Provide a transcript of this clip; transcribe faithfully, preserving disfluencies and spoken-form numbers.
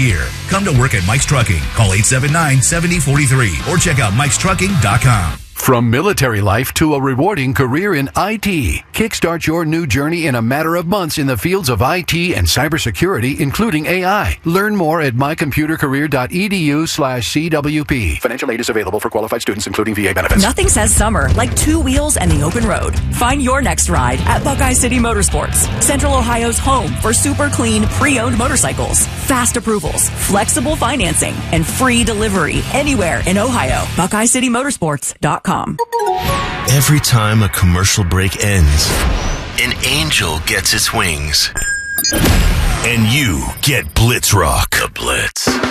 year. Come to work at Mike's Trucking. Call eight seven nine, seven zero four three or check out mikes trucking dot com. From military life to a rewarding career in I T, kickstart your new journey in a matter of months in the fields of I T and cybersecurity, including A I. Learn more at mycomputercareer.edu slash CWP. Financial aid is available for qualified students, including V A benefits. Nothing says summer like two wheels and the open road. Find your next ride at Buckeye City Motorsports, Central Ohio's home for super clean, pre-owned motorcycles, fast approvals, flexible financing, and free delivery anywhere in Ohio. Buckeye City Motorsports dot com. Every time a commercial break ends, an angel gets its wings. And you get Blitz Rock. The Blitz.